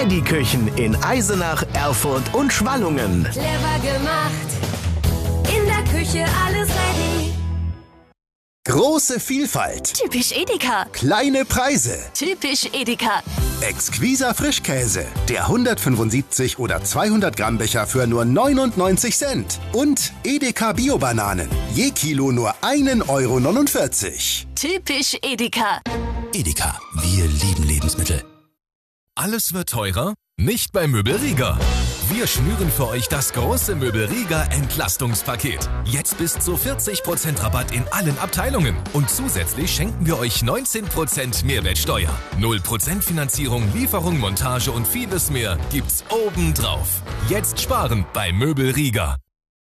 Eddy-Küchen in Eisenach, Erfurt und Schwallungen. Clever gemacht, in der Küche alles ready. Große Vielfalt, Typisch Edeka. kleine Preise, Typisch Edeka. exquiser Frischkäse, der 175 oder 200 Gramm Becher für nur 99 Cent und Edeka Bio-Bananen, je Kilo nur 1,49 €. Typisch Edeka. Edeka, wir lieben Lebensmittel. Alles wird teurer? Nicht bei Möbel Rieger. Wir schnüren für euch das große Möbel Rieger Entlastungspaket. Jetzt bis zu 40% Rabatt in allen Abteilungen. Und zusätzlich schenken wir euch 19% Mehrwertsteuer. 0% Finanzierung, Lieferung, Montage und vieles mehr gibt's obendrauf. Jetzt sparen bei Möbel Rieger.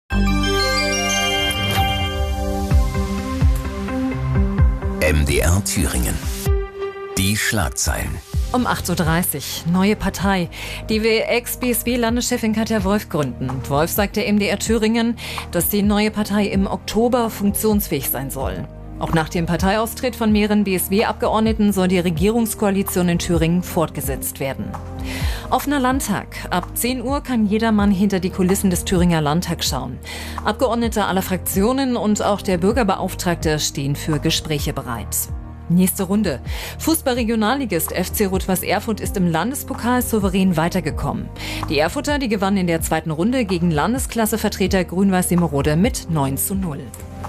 MDR Thüringen. Die Schlagzeilen. Um 8.30 Uhr, neue Partei. Die will Ex-BSW-Landeschefin Katja Wolf gründen. Wolf sagt der MDR Thüringen, dass die neue Partei im Oktober funktionsfähig sein soll. Auch nach dem Parteiaustritt von mehreren BSW-Abgeordneten soll die Regierungskoalition in Thüringen fortgesetzt werden. Offener Landtag. Ab 10 Uhr kann jedermann hinter die Kulissen des Thüringer Landtags schauen. Abgeordnete aller Fraktionen und auch der Bürgerbeauftragte stehen für Gespräche bereit. Nächste Runde. Fußball-Regionalligist FC Rot-Weiß Erfurt ist im Landespokal souverän weitergekommen. Die Erfurter, die gewannen in der zweiten Runde gegen Landesklassevertreter Grün-Weiß Semerode mit 9:0.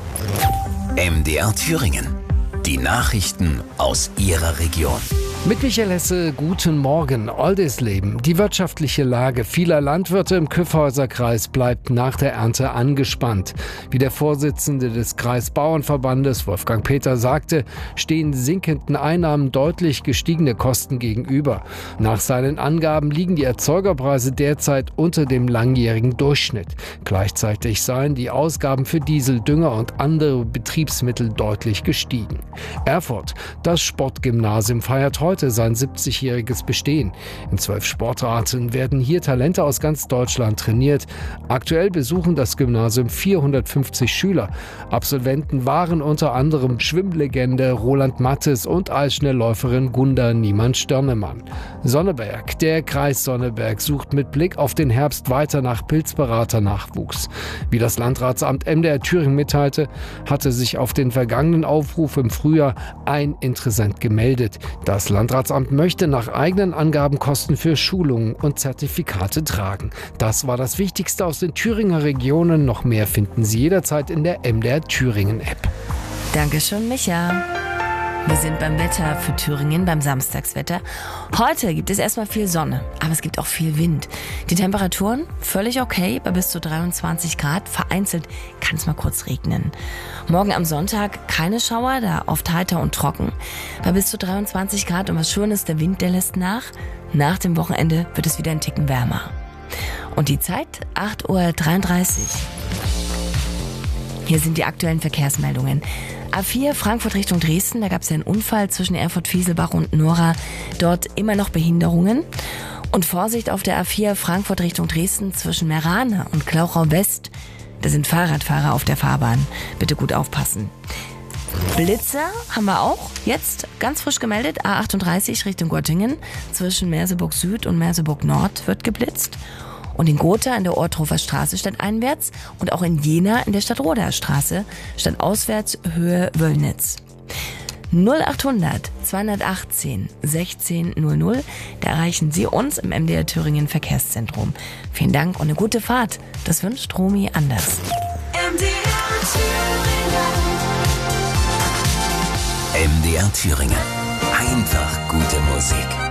MDR Thüringen. Die Nachrichten aus Ihrer Region. Mit Michael Hesse, guten Morgen. Oldisleben. Die wirtschaftliche Lage vieler Landwirte im Kyffhäuserkreis bleibt nach der Ernte angespannt. Wie der Vorsitzende des Kreisbauernverbandes, Wolfgang Peter, sagte, stehen sinkenden Einnahmen deutlich gestiegene Kosten gegenüber. Nach seinen Angaben liegen die Erzeugerpreise derzeit unter dem langjährigen Durchschnitt. Gleichzeitig seien die Ausgaben für Diesel, Dünger und andere Betriebsmittel deutlich gestiegen. Erfurt. Das Sportgymnasium feiert heute sein 70-jähriges Bestehen. In 12 Sportarten werden hier Talente aus ganz Deutschland trainiert. Aktuell besuchen das Gymnasium 450 Schüler. Absolventen waren unter anderem Schwimmlegende Roland Mattes und Eisschnellläuferin Gunda Niemann-Störnemann. Sonneberg. Der Kreis Sonneberg sucht mit Blick auf den Herbst weiter nach Pilzberater-Nachwuchs. Wie das Landratsamt MDR Thüringen mitteilte, hatte sich auf den vergangenen Aufruf im Frühjahr ein Interessent gemeldet. Das Landratsamt möchte nach eigenen Angaben Kosten für Schulungen und Zertifikate tragen. Das war das Wichtigste aus den Thüringer Regionen. Noch mehr finden Sie jederzeit in der MDR Thüringen App. Dankeschön, Micha. Wir sind beim Wetter für Thüringen, beim Samstagswetter. Heute gibt es erstmal viel Sonne, aber es gibt auch viel Wind. Die Temperaturen völlig okay, bei bis zu 23 Grad. Vereinzelt kann es mal kurz regnen. Morgen am Sonntag keine Schauer, da oft heiter und trocken. Bei bis zu 23 Grad und was Schönes, der Wind, der lässt nach. Nach dem Wochenende wird es wieder ein Ticken wärmer. Und die Zeit? 8:33 Uhr. Hier sind die aktuellen Verkehrsmeldungen. A4 Frankfurt Richtung Dresden, da gab es ja einen Unfall zwischen Erfurt-Fieselbach und Nora. Dort immer noch Behinderungen. Und Vorsicht auf der A4 Frankfurt Richtung Dresden zwischen Merane und Klauchau West. Da sind Fahrradfahrer auf der Fahrbahn. Bitte gut aufpassen. Blitzer haben wir auch. Jetzt ganz frisch gemeldet. A38 Richtung Göttingen. Zwischen Merseburg Süd und Merseburg Nord wird geblitzt. Und in Gotha in der Orthofer Straße stadteinwärts und auch in Jena in der Stadtroder Straße stadtauswärts Höhe Wöllnitz. 0800 218 1600, da erreichen Sie uns im MDR Thüringen Verkehrszentrum. Vielen Dank und eine gute Fahrt. Das wünscht Romy Anders. MDR Thüringen. Einfach gute Musik.